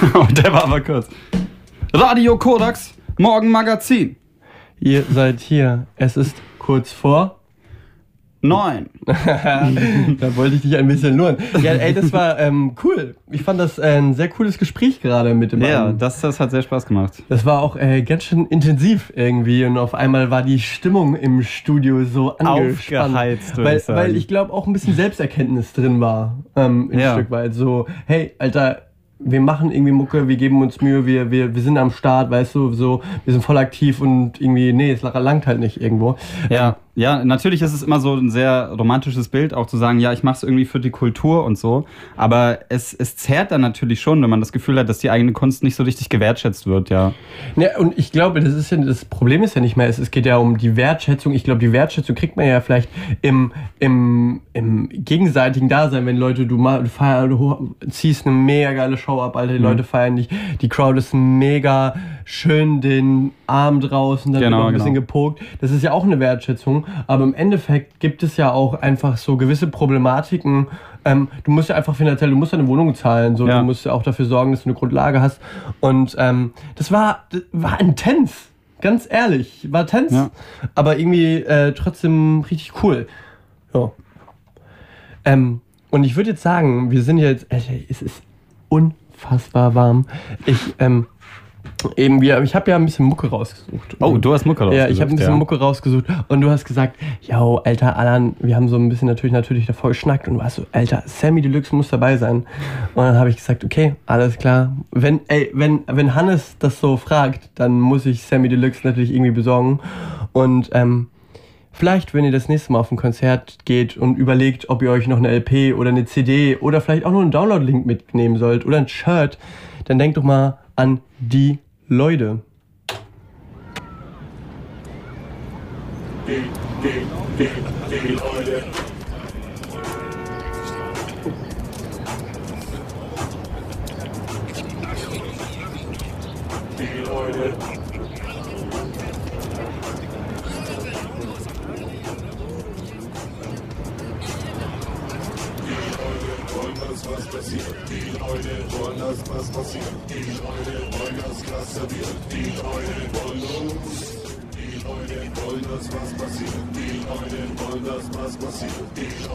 Oh, der war aber kurz. Radio Korax, Morgenmagazin. Ihr seid hier. Es ist kurz vor 9. Da wollte ich dich ein bisschen luren. Ja, ey, das war cool. Ich fand das ein sehr cooles Gespräch gerade mit dem Ja, einen. das hat sehr Spaß gemacht. Das war auch ganz schön intensiv irgendwie und auf einmal war die Stimmung im Studio so angespannt. Aufgeheizt, würde ich sagen. Weil ich glaube auch ein bisschen Selbsterkenntnis drin war, ein Stück weit. So, hey, Alter, wir machen irgendwie Mucke, wir geben uns Mühe, wir sind am Start, weißt du, so, wir sind voll aktiv und irgendwie, nee, es langt halt nicht irgendwo. Ja, natürlich ist es immer so ein sehr romantisches Bild, auch zu sagen, ja, ich mache es irgendwie für die Kultur und so, aber es zerrt dann natürlich schon, wenn man das Gefühl hat, dass die eigene Kunst nicht so richtig gewertschätzt wird, ja. Ja, und ich glaube, das Problem ist ja nicht mehr, es geht ja um die Wertschätzung. Ich glaube, die Wertschätzung kriegt man ja vielleicht im gegenseitigen Dasein, wenn Leute, du ziehst eine mega geile Show ab, Alter, die Leute feiern dich, die Crowd ist mega schön den Arm draußen, dann wird noch ein bisschen gepokt. Das ist ja auch eine Wertschätzung, aber im Endeffekt gibt es ja auch einfach so gewisse Problematiken. Du musst ja einfach finanziell, du musst ja eine Wohnung zahlen, so, du musst ja auch dafür sorgen, dass du eine Grundlage hast. Und das war intens, ganz ehrlich, war intens, aber irgendwie trotzdem richtig cool. Ja. Und ich würde jetzt sagen, wir sind jetzt, es ist unfassbar warm. Ich habe ja ein bisschen Mucke rausgesucht. Oh, du hast Mucke rausgesucht. Ja, ich habe ein bisschen Mucke rausgesucht und du hast gesagt, yo, Alter, Alan, wir haben so ein bisschen natürlich davor geschnackt und du warst so, Alter, Samy Deluxe muss dabei sein. Und dann habe ich gesagt, okay, alles klar. Wenn Hannes das so fragt, dann muss ich Samy Deluxe natürlich irgendwie besorgen. Und vielleicht, wenn ihr das nächste Mal auf ein Konzert geht und überlegt, ob ihr euch noch eine LP oder eine CD oder vielleicht auch noch einen Download-Link mitnehmen sollt oder ein Shirt, dann denkt doch mal an die Leute. Die Leute. Die Leute. Was passiert. Die Leute wollen, dass was passiert. Die Leute wollen, dass Klasse wird. Die Leute wollen uns. Die Leute wollen, dass was passiert. Die Leute wollen, dass was passiert.